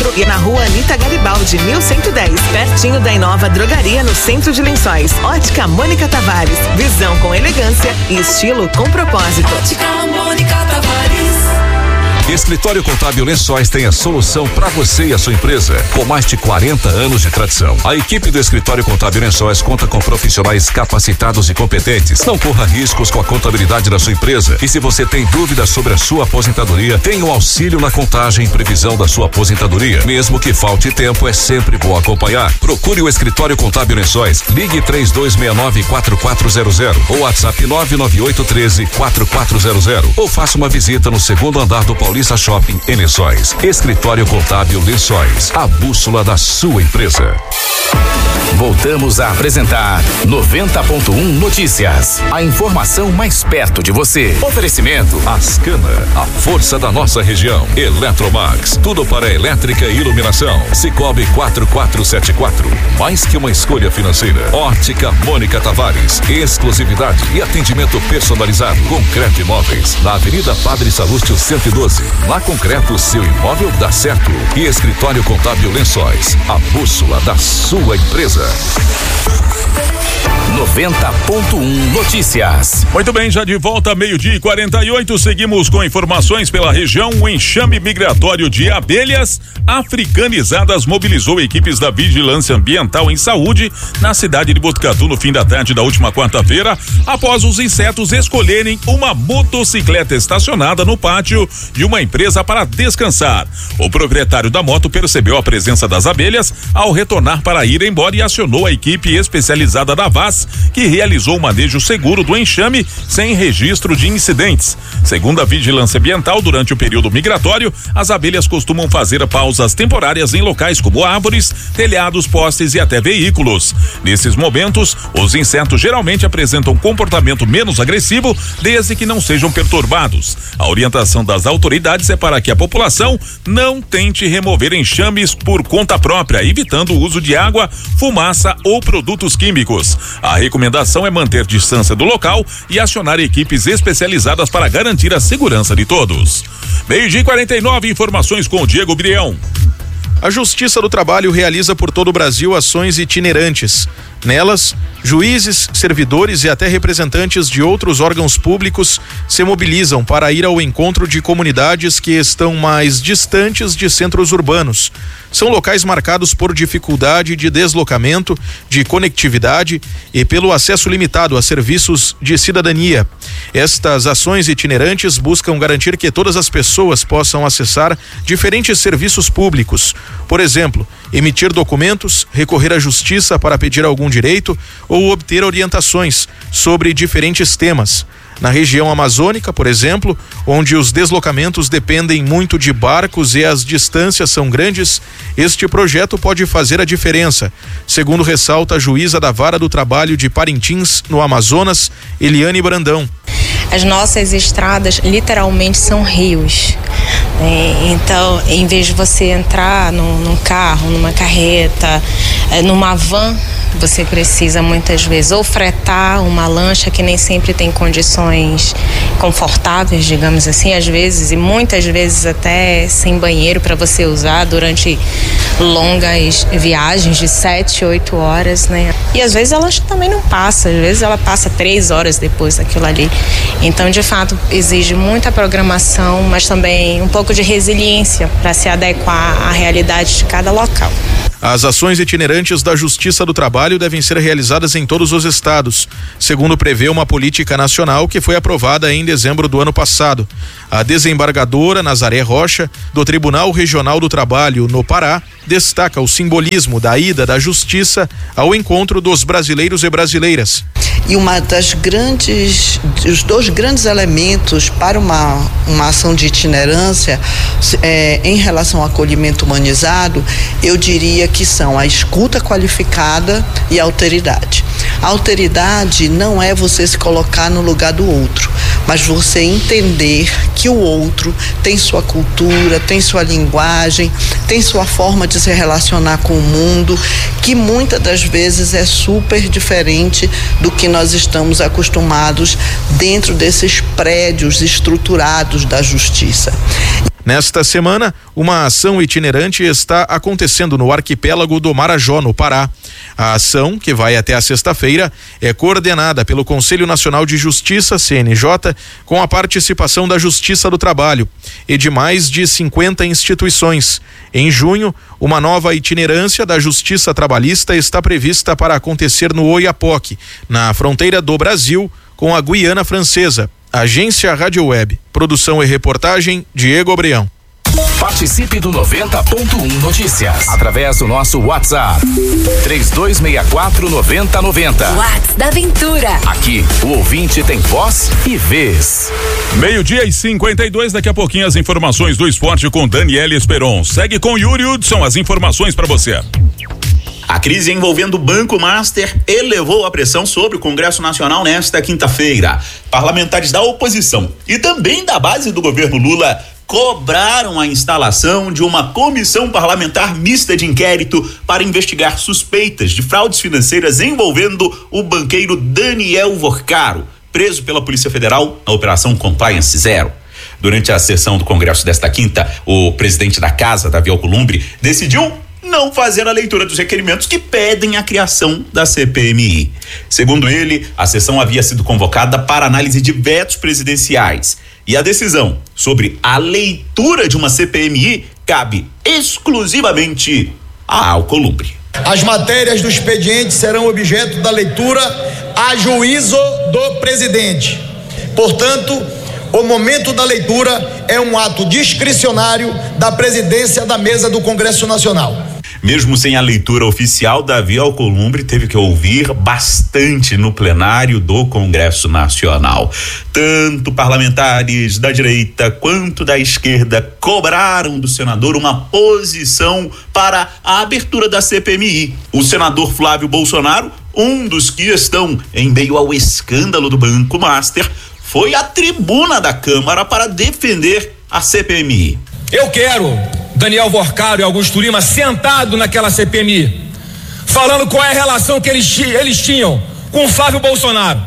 Centro e na rua Anita Garibaldi, 1110, pertinho da Inova Drogaria, no centro de Lençóis. Ótica Mônica Tavares, visão com elegância e estilo com propósito. Ótica Mônica Tavares. Escritório Contábil Lençóis tem a solução para você e a sua empresa. Com mais de 40 anos de tradição, a equipe do Escritório Contábil Lençóis conta com profissionais capacitados e competentes. Não corra riscos com a contabilidade da sua empresa. E se você tem dúvidas sobre a sua aposentadoria, tem um auxílio na contagem e previsão da sua aposentadoria. Mesmo que falte tempo, é sempre bom acompanhar. Procure o Escritório Contábil Lençóis. Ligue 3269-4400 ou WhatsApp 99813-4400 ou faça uma visita no segundo andar do Paulista Shopping em Lençóis. Escritório Contábil Lençóis, a bússola da sua empresa. Voltamos a apresentar 90.1 Notícias. A informação mais perto de você. Oferecimento Ascana, a força da nossa região. Eletromax, tudo para elétrica e iluminação. Cicobi 4474, mais que uma escolha financeira. Ótica Mônica Tavares, exclusividade e atendimento personalizado. Concreto Imóveis, na Avenida Padre Salúcio 112. Na Concreto, seu imóvel dá certo. E Escritório Contábil Lençóis, a bússola da sua empresa. 90.1 Notícias. Muito bem, já de volta, 12:48, seguimos com informações pela região. O enxame migratório de abelhas africanizadas mobilizou equipes da Vigilância Ambiental em Saúde na cidade de Botucatu no fim da tarde da última quarta-feira, após os insetos escolherem uma motocicleta estacionada no pátio de uma empresa para descansar. O proprietário da moto percebeu a presença das abelhas ao retornar para ir embora e acionou a equipe especializada da VAS, que realizou o manejo seguro do enxame sem registro de incidentes. Segundo a Vigilância Ambiental, durante o período migratório, as abelhas costumam fazer pausas temporárias em locais como árvores, telhados, postes e até veículos. Nesses momentos, os insetos geralmente apresentam comportamento menos agressivo, desde que não sejam perturbados. A orientação das autoridades é para que a população não tente remover enxames por conta própria, evitando o uso de água, fumaça ou produtos químicos. A recomendação é manter distância do local e acionar equipes especializadas para garantir a segurança de todos. 12:49, informações com o Diego Brião. A Justiça do Trabalho realiza por todo o Brasil ações itinerantes. Nelas, juízes, servidores e até representantes de outros órgãos públicos se mobilizam para ir ao encontro de comunidades que estão mais distantes de centros urbanos. São locais marcados por dificuldade de deslocamento, de conectividade e pelo acesso limitado a serviços de cidadania. Estas ações itinerantes buscam garantir que todas as pessoas possam acessar diferentes serviços públicos. Por exemplo, emitir documentos, recorrer à justiça para pedir algum direito ou obter orientações sobre diferentes temas. Na região amazônica, por exemplo, onde os deslocamentos dependem muito de barcos e as distâncias são grandes, este projeto pode fazer a diferença, segundo ressalta a juíza da Vara do Trabalho de Parintins, no Amazonas, Eliane Brandão. As nossas estradas literalmente são rios. Então, em vez de você entrar num carro, numa carreta, numa van, você precisa muitas vezes ou fretar uma lancha que nem sempre tem condições confortáveis, digamos assim, às vezes, e muitas vezes até sem banheiro para você usar durante longas viagens de 7, 8 horas, né? E às vezes ela também não passa, às vezes ela passa 3 horas depois daquilo ali. Então, de fato, exige muita programação, mas também um pouco de resiliência para se adequar à realidade de cada local. As ações itinerantes da Justiça do Trabalho devem ser realizadas em todos os estados, segundo prevê uma política nacional que foi aprovada em dezembro do ano passado. A desembargadora Nazaré Rocha, do Tribunal Regional do Trabalho no Pará, destaca o simbolismo da ida da Justiça ao encontro dos brasileiros e brasileiras. E os dois grandes elementos para uma ação de itinerância em relação ao acolhimento humanizado, eu diria que são a escuta qualificada e a alteridade. A alteridade não é você se colocar no lugar do outro, mas você entender que o outro tem sua cultura, tem sua linguagem, tem sua forma de se relacionar com o mundo, que muitas das vezes é super diferente do que nós estamos acostumados dentro desses prédios estruturados da justiça. Nesta semana, uma ação itinerante está acontecendo no arquipélago do Marajó, no Pará. A ação, que vai até a sexta-feira, é coordenada pelo Conselho Nacional de Justiça, CNJ, com a participação da Justiça do Trabalho e de mais de 50 instituições. Em junho, uma nova itinerância da Justiça Trabalhista está prevista para acontecer no Oiapoque, na fronteira do Brasil com a Guiana Francesa. Agência Rádio Web. Produção e reportagem, Diego Obreão. Participe do 90.1 Notícias através do nosso WhatsApp 3264-9090. WhatsApp da Aventura. Aqui o ouvinte tem voz e vez. 12:52, daqui a pouquinho as informações do esporte com Daniela Esperon. Segue com Yuri Hudson as informações para você. A crise envolvendo o Banco Master elevou a pressão sobre o Congresso Nacional nesta quinta-feira. Parlamentares da oposição e também da base do governo Lula cobraram a instalação de uma comissão parlamentar mista de inquérito para investigar suspeitas de fraudes financeiras envolvendo o banqueiro Daniel Vorcaro, preso pela Polícia Federal na Operação Compliance Zero. Durante a sessão do Congresso desta quinta, o presidente da casa, Davi Alcolumbre, decidiu não fazer a leitura dos requerimentos que pedem a criação da CPMI. Segundo ele, a sessão havia sido convocada para análise de vetos presidenciais e a decisão sobre a leitura de uma CPMI cabe exclusivamente a Alcolumbre. As matérias do expediente serão objeto da leitura a juízo do presidente. Portanto, o momento da leitura é um ato discricionário da presidência da mesa do Congresso Nacional. Mesmo sem a leitura oficial, Davi Alcolumbre teve que ouvir bastante no plenário do Congresso Nacional. Tanto parlamentares da direita quanto da esquerda cobraram do senador uma posição para a abertura da CPMI. O senador Flávio Bolsonaro, um dos que estão em meio ao escândalo do Banco Master, foi à tribuna da Câmara para defender a CPMI. Eu quero Daniel Vorcaro e Augusto Lima sentado naquela CPMI, falando qual é a relação que eles tinham com o Flávio Bolsonaro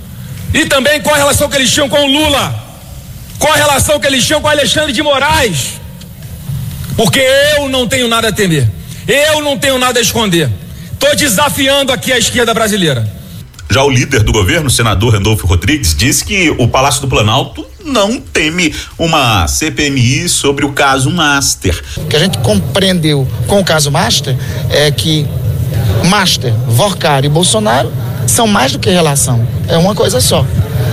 e também qual é a relação que eles tinham com o Lula, qual a relação que eles tinham com Alexandre de Moraes, porque eu não tenho nada a temer, eu não tenho nada a esconder. Estou desafiando aqui a esquerda brasileira. Já o líder do governo, o senador Randolfo Rodrigues, disse que o Palácio do Planalto não teme uma CPMI sobre o caso Master. O que a gente compreendeu com o caso Master é que Master, Vorcaro e Bolsonaro são mais do que relação, é uma coisa só.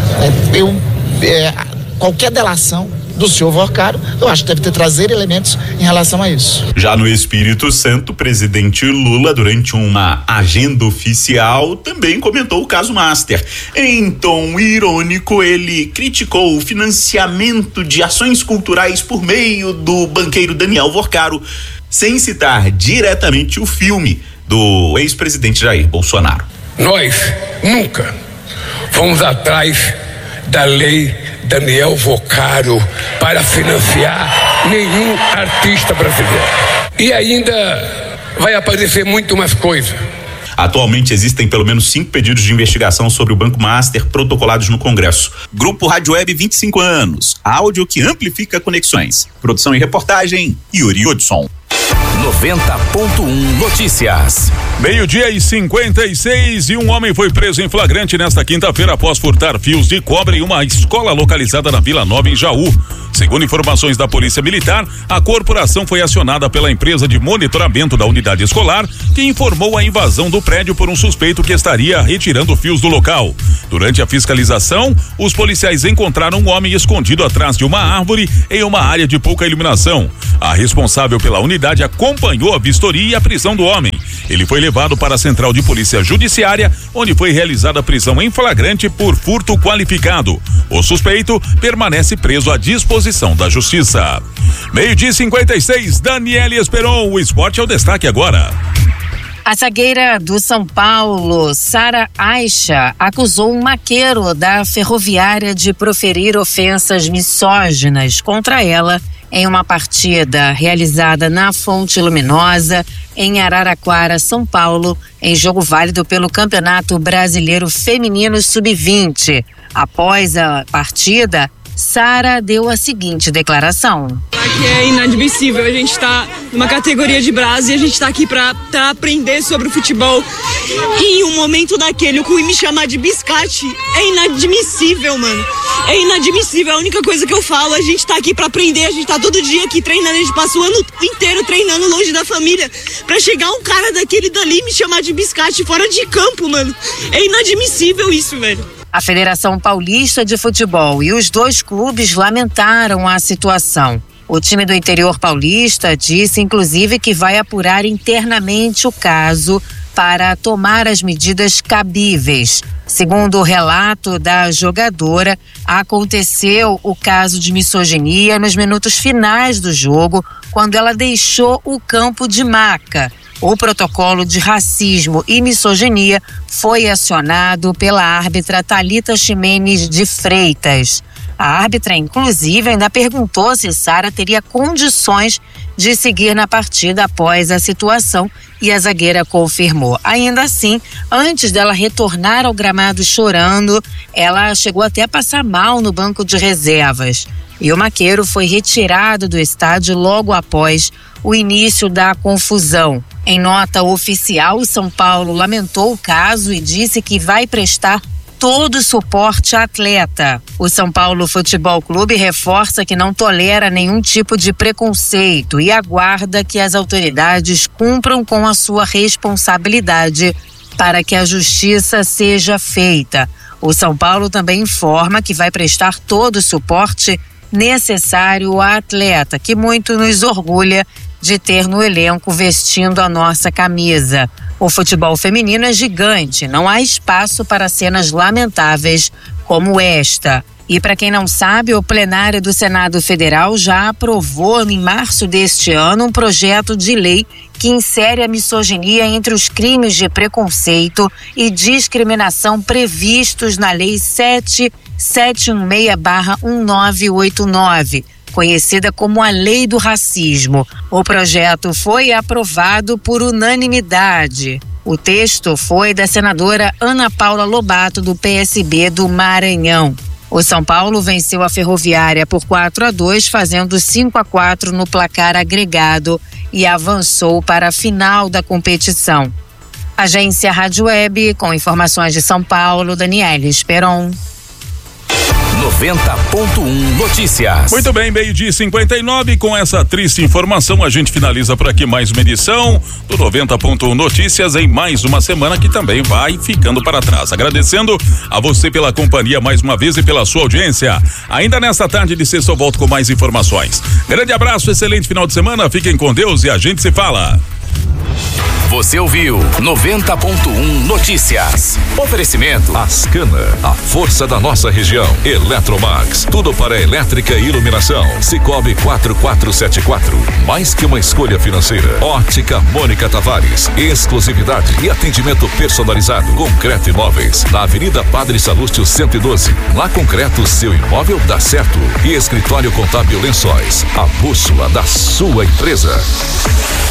Qualquer delação do senhor Vorcaro, eu acho que deve trazer elementos em relação a isso. Já no Espírito Santo, o presidente Lula, durante uma agenda oficial, também comentou o caso Master. Em tom irônico, ele criticou o financiamento de ações culturais por meio do banqueiro Daniel Vorcaro, sem citar diretamente o filme do ex-presidente Jair Bolsonaro. Nós nunca fomos atrás da lei Daniel Vorcaro para financiar nenhum artista brasileiro. E ainda vai aparecer muito mais coisa. Atualmente existem pelo menos 5 pedidos de investigação sobre o Banco Master protocolados no Congresso. Grupo Rádio Web 25 anos. Áudio que amplifica conexões. Produção e reportagem, Yuri Hudson. 90.1 Notícias. 12:56 e um homem foi preso em flagrante nesta quinta-feira após furtar fios de cobre em uma escola localizada na Vila Nova, em Jaú. Segundo informações da Polícia Militar, a corporação foi acionada pela empresa de monitoramento da unidade escolar, que informou a invasão do prédio por um suspeito que estaria retirando fios do local. Durante a fiscalização, os policiais encontraram um homem escondido atrás de uma árvore em uma área de pouca iluminação. A responsável pela unidade acompanhou a vistoria e a prisão do homem. Ele foi levado para a Central de Polícia Judiciária, onde foi realizada a prisão em flagrante por furto qualificado. O suspeito permanece preso à disposição da Justiça. 12:56, Daniela Esperon, o esporte é o destaque agora. A zagueira do São Paulo, Sara Aicha, acusou um maqueiro da Ferroviária de proferir ofensas misóginas contra ela em uma partida realizada na Fonte Luminosa, em Araraquara, São Paulo, em jogo válido pelo Campeonato Brasileiro Feminino Sub-20. Após a partida, Sara deu a seguinte declaração. Aqui é inadmissível, a gente tá numa categoria de base e a gente tá aqui pra aprender sobre o futebol. E em um momento daquele, o Cui me chamar de biscate é inadmissível, mano. É inadmissível, a única coisa que eu falo, a gente tá aqui pra aprender, a gente tá todo dia aqui treinando, a gente passa o ano inteiro treinando longe da família. Pra chegar um cara daquele dali e me chamar de biscate fora de campo, mano. É inadmissível isso, velho. A Federação Paulista de Futebol e os dois clubes lamentaram a situação. O time do interior paulista disse, inclusive, que vai apurar internamente o caso para tomar as medidas cabíveis. Segundo o relato da jogadora, aconteceu o caso de misoginia nos minutos finais do jogo, quando ela deixou o campo de maca. O protocolo de racismo e misoginia foi acionado pela árbitra Thalita Ximenes de Freitas. A árbitra, inclusive, ainda perguntou se Sara teria condições de seguir na partida após a situação e a zagueira confirmou. Ainda assim, antes dela retornar ao gramado chorando, ela chegou até a passar mal no banco de reservas. E o maqueiro foi retirado do estádio logo após o início da confusão. Em nota oficial, o São Paulo lamentou o caso e disse que vai prestar todo o suporte à atleta. O São Paulo Futebol Clube reforça que não tolera nenhum tipo de preconceito e aguarda que as autoridades cumpram com a sua responsabilidade para que a justiça seja feita. O São Paulo também informa que vai prestar todo o suporte necessário à atleta, que muito nos orgulha de ter no elenco vestindo a nossa camisa. O futebol feminino é gigante, não há espaço para cenas lamentáveis como esta. E para quem não sabe, o plenário do Senado Federal já aprovou em março deste ano um projeto de lei que insere a misoginia entre os crimes de preconceito e discriminação previstos na Lei 7716/1989. Conhecida como a Lei do Racismo. O projeto foi aprovado por unanimidade. O texto foi da senadora Ana Paula Lobato, do PSB do Maranhão. O São Paulo venceu a Ferroviária por 4-2, fazendo 5-4 no placar agregado e avançou para a final da competição. Agência Rádio Web, com informações de São Paulo, Daniela Esperon. 90.1 Notícias. Muito bem, 12:59. Com essa triste informação, a gente finaliza por aqui mais uma edição do 90.1 Notícias em mais uma semana que também vai ficando para trás. Agradecendo a você pela companhia mais uma vez e pela sua audiência. Ainda nesta tarde de sexta eu volto com mais informações. Grande abraço, excelente final de semana. Fiquem com Deus e a gente se fala. Você ouviu 90.1 Notícias. Oferecimento Ascana, a força da nossa região. Eletromax, tudo para elétrica e iluminação. Cicobi 4474, mais que uma escolha financeira. Ótica Mônica Tavares, exclusividade e atendimento personalizado. Concreto Imóveis, na Avenida Padre Salúcio 112. Na Concreto, seu imóvel dá certo. E Escritório Contábil Lençóis, a bússola da sua empresa.